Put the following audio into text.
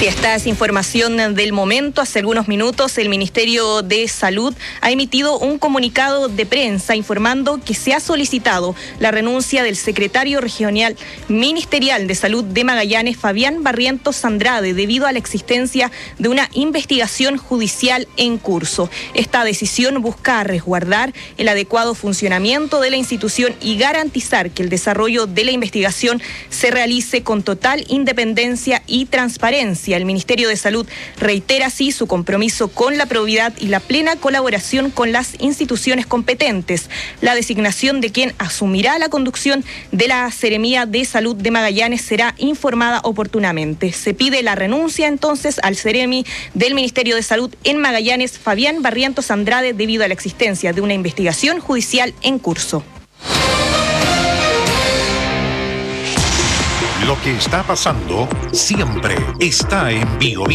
Sí, esta es información del momento. Hace algunos minutos el Ministerio de Salud ha emitido un comunicado de prensa informando que se ha solicitado la renuncia del secretario regional ministerial de Salud de Magallanes, Fabián Barrientos Andrade, debido a la existencia de una investigación judicial en curso. Esta decisión busca resguardar el adecuado funcionamiento de la institución y garantizar que el desarrollo de la investigación se realice con total independencia y transparencia. El Ministerio de Salud reitera así su compromiso con la probidad y la plena colaboración con las instituciones competentes. La designación de quien asumirá la conducción de la Seremía de Salud de Magallanes será informada oportunamente. Se pide la renuncia entonces al Seremi del Ministerio de Salud en Magallanes, Fabián Barrientos Andrade, debido a la existencia de una investigación judicial en curso. Lo que está pasando siempre está en Bio.